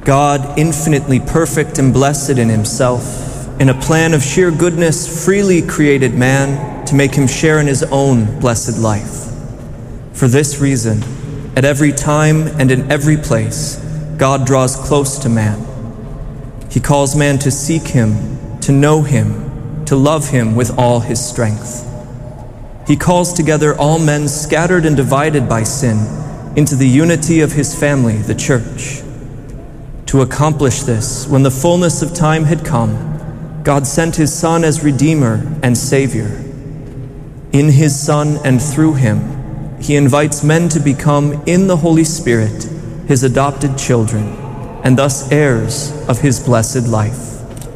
God, infinitely perfect and blessed in himself, in a plan of sheer goodness, freely created man to make him share in his own blessed life. For this reason, at every time and in every place, God draws close to man. He calls man to seek him, to know him, to love him with all his strength. He calls together all men scattered and divided by sin into the unity of his family, the church. To accomplish this, when the fullness of time had come, God sent his Son as Redeemer and Savior. In his Son and through him, he invites men to become, in the Holy Spirit, his adopted children, and thus heirs of his blessed life.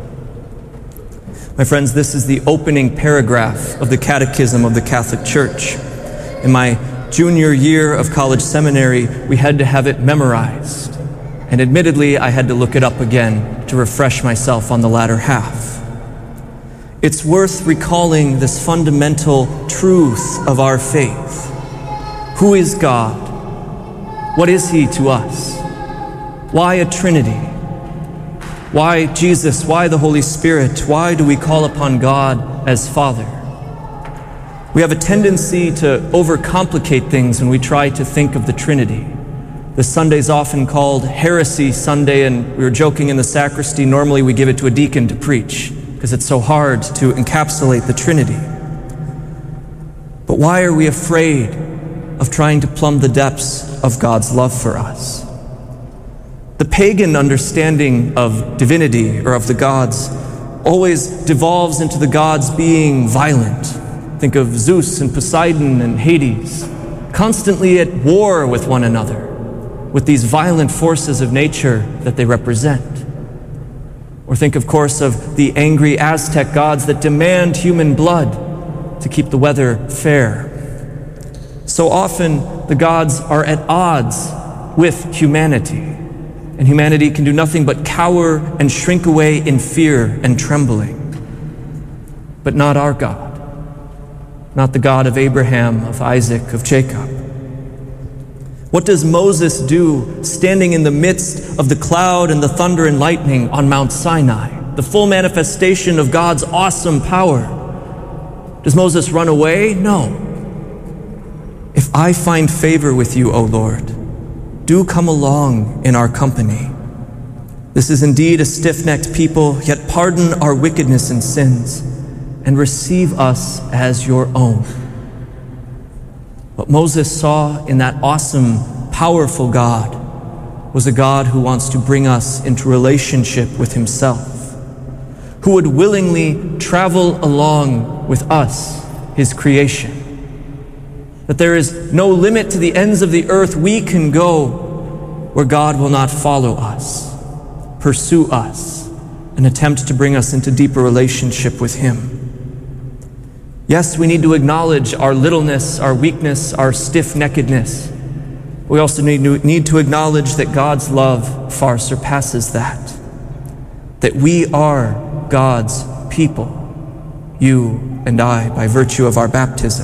My friends, this is the opening paragraph of the Catechism of the Catholic Church. In my junior year of college seminary, we had to have it memorized. And admittedly, I had to look it up again to refresh myself on the latter half. It's worth recalling this fundamental truth of our faith. Who is God? What is he to us? Why a Trinity? Why Jesus? Why the Holy Spirit? Why do we call upon God as Father? We have a tendency to overcomplicate things when we try to think of the Trinity. The Sunday's often called Heresy Sunday, and we were joking in the sacristy, normally we give it to a deacon to preach because it's so hard to encapsulate the Trinity. But why are we afraid of trying to plumb the depths of God's love for us? The pagan understanding of divinity or of the gods always devolves into the gods being violent. Think of Zeus and Poseidon and Hades, constantly at war with one another, with these violent forces of nature that they represent. Or think, of course, of the angry Aztec gods that demand human blood to keep the weather fair. So often, the gods are at odds with humanity, and humanity can do nothing but cower and shrink away in fear and trembling. But not our God, not the God of Abraham, of Isaac, of Jacob. What does Moses do standing in the midst of the cloud and the thunder and lightning on Mount Sinai, the full manifestation of God's awesome power? Does Moses run away? No. If I find favor with you, O Lord, do come along in our company. This is indeed a stiff-necked people, yet pardon our wickedness and sins, and receive us as your own. What Moses saw in that awesome, powerful God was a God who wants to bring us into relationship with himself, who would willingly travel along with us, his creation. That there is no limit to the ends of the earth we can go where God will not follow us, pursue us, and attempt to bring us into deeper relationship with him. Yes, we need to acknowledge our littleness, our weakness, our stiff-neckedness. We also need to acknowledge that God's love far surpasses that. That we are God's people, you and I, by virtue of our baptism.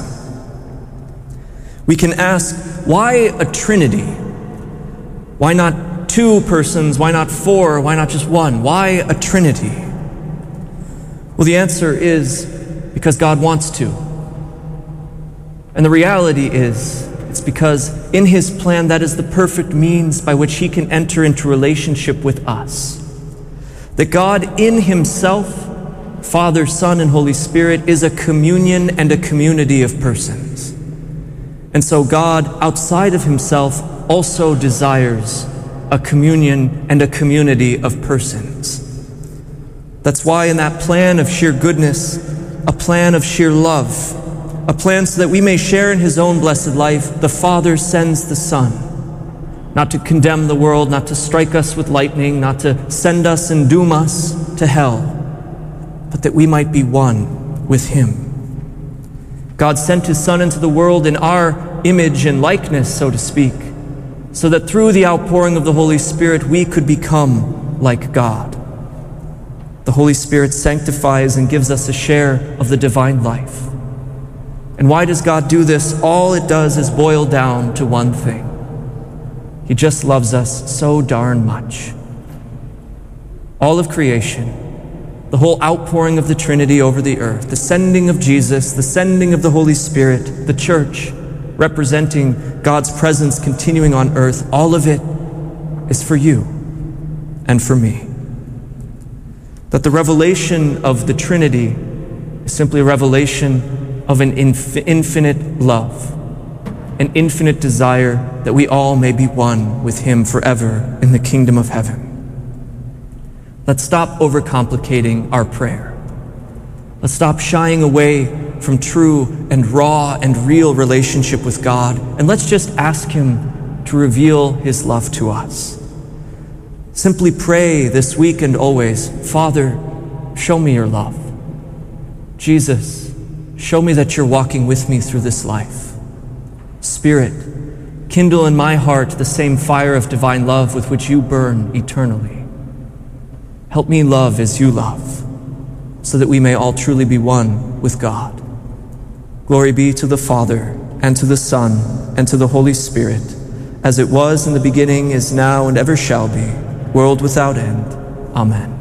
We can ask, why a Trinity? Why not two persons? Why not four? Why not just one? Why a Trinity? Well, the answer is because God wants to. And the reality is, it's because in his plan, that is the perfect means by which he can enter into relationship with us. That God in himself, Father, Son, and Holy Spirit, is a communion and a community of persons. And so God, outside of himself, also desires a communion and a community of persons. That's why in that plan of sheer goodness, a plan of sheer love, a plan so that we may share in his own blessed life, the Father sends the Son, not to condemn the world, not to strike us with lightning, not to send us and doom us to hell, but that we might be one with him. God sent his Son into the world in our image and likeness, so to speak, so that through the outpouring of the Holy Spirit, we could become like God. The Holy Spirit sanctifies and gives us a share of the divine life. And why does God do this? All it does is boil down to one thing. He just loves us so darn much. all of creation, the whole outpouring of the Trinity over the earth, the sending of Jesus, the sending of the Holy Spirit, the church, representing God's presence continuing on earth, all of it is for you and for me. That the revelation of the Trinity is simply a revelation of an infinite love, an infinite desire that we all may be one with Him forever in the kingdom of heaven. Let's stop overcomplicating our prayer. Let's stop shying away from true and raw and real relationship with God, and let's just ask Him to reveal His love to us. Simply pray this week and always, Father, show me your love. Jesus, show me that you're walking with me through this life. Spirit, kindle in my heart the same fire of divine love with which you burn eternally. Help me love as you love, so that we may all truly be one with God. Glory be to the Father, and to the Son, and to the Holy Spirit, as it was in the beginning, is now, and ever shall be, world without end. Amen.